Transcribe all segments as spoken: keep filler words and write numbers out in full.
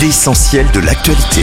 l'essentiel de l'actualité.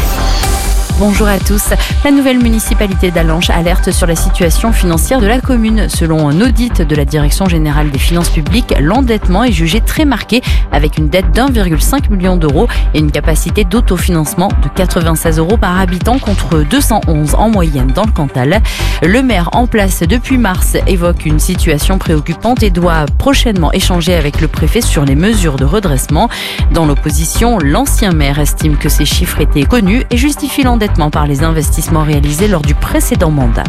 Bonjour à tous. La nouvelle municipalité d'Allanche alerte sur la situation financière de la commune. Selon un audit de la Direction générale des finances publiques, l'endettement est jugé très marqué avec une dette d'un virgule cinq million d'euros et une capacité d'autofinancement de quatre-vingt-seize euros par habitant contre deux cent onze en moyenne dans le Cantal. Le maire en place depuis mars évoque une situation préoccupante et doit prochainement échanger avec le préfet sur les mesures de redressement. Dans l'opposition, l'ancien maire estime que ces chiffres étaient connus et justifie l'endettement par les investissements réalisés lors du précédent mandat.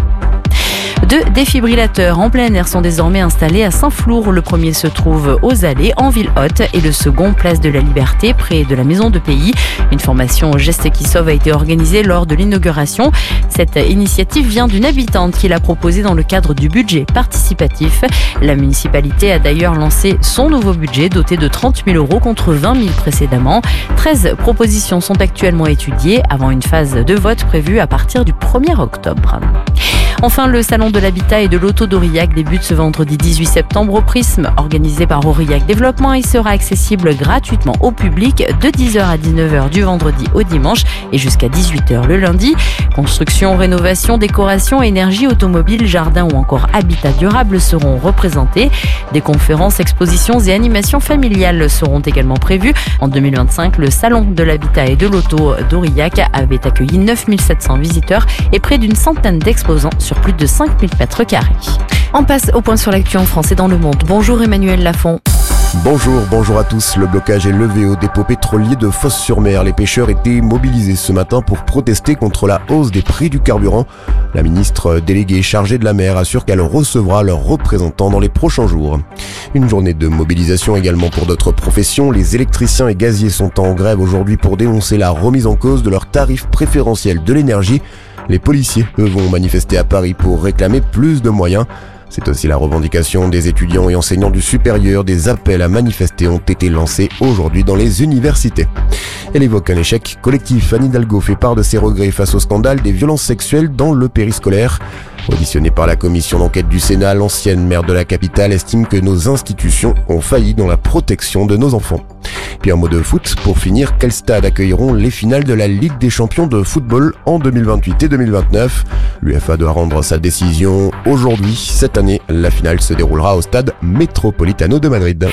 Deux défibrillateurs en plein air sont désormais installés à Saint-Flour. Le premier se trouve aux Allées, en ville haute, et le second, place de la Liberté, près de la Maison de Pays. Une formation au geste qui sauve a été organisée lors de l'inauguration. Cette initiative vient d'une habitante qui l'a proposée dans le cadre du budget participatif. La municipalité a d'ailleurs lancé son nouveau budget doté de trente mille euros contre vingt mille précédemment. treize propositions sont actuellement étudiées avant une phase de vote prévue à partir du premier octobre. Enfin, le salon de l'habitat et de l'auto d'Aurillac débute ce vendredi dix-huit septembre au Prisme. Organisé par Aurillac Développement, il sera accessible gratuitement au public de dix heures à dix-neuf heures du vendredi au dimanche et jusqu'à dix-huit heures le lundi. Construction, rénovation, décoration, énergie, automobile, jardin ou encore habitat durable seront représentés. Des conférences, expositions et animations familiales seront également prévues. En deux mille vingt-cinq, le salon de l'habitat et de l'auto d'Aurillac avait accueilli neuf mille sept cents visiteurs et près d'une centaine d'exposants sur plus de cinq mille mètres carrés. On passe au point sur l'actu en France et dans le monde. Bonjour Emmanuel Lafont. Bonjour, bonjour à tous. Le blocage est levé au dépôt pétrolier de Fos-sur-Mer. Les pêcheurs étaient mobilisés ce matin pour protester contre la hausse des prix du carburant. La ministre déléguée chargée de la mer assure qu'elle recevra leurs représentants dans les prochains jours. Une journée de mobilisation également pour d'autres professions. Les électriciens et gaziers sont en grève aujourd'hui pour dénoncer la remise en cause de leurs tarifs préférentiels de l'énergie. Les policiers, eux, vont manifester à Paris pour réclamer plus de moyens. C'est aussi la revendication des étudiants et enseignants du supérieur. Des appels à manifester ont été lancés aujourd'hui dans les universités. Elle évoque un échec collectif. Anne Hidalgo fait part de ses regrets face au scandale des violences sexuelles dans le périscolaire. Auditionnée par la commission d'enquête du Sénat, l'ancienne maire de la capitale estime que nos institutions ont failli dans la protection de nos enfants. Puis un mot de foot pour finir. Quels stades accueilleront les finales de la Ligue des champions de football en deux mille vingt-huit et deux mille vingt-neuf? L'UEFA doit rendre sa décision aujourd'hui. Cette année, la finale se déroulera au stade Metropolitano de Madrid.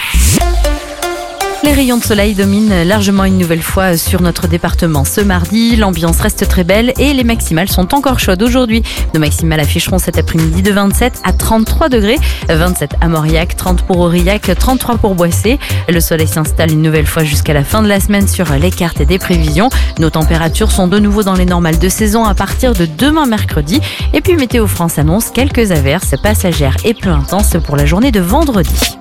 Les rayons de soleil dominent largement une nouvelle fois sur notre département ce mardi. L'ambiance reste très belle et les maximales sont encore chaudes aujourd'hui. Nos maximales afficheront cet après-midi de vingt-sept à trente-trois degrés. vingt-sept à Mauriac, trente pour Aurillac, trente-trois pour Boissé. Le soleil s'installe une nouvelle fois jusqu'à la fin de la semaine sur les cartes des prévisions. Nos températures sont de nouveau dans les normales de saison à partir de demain mercredi. Et puis Météo France annonce quelques averses passagères et peu intenses pour la journée de vendredi.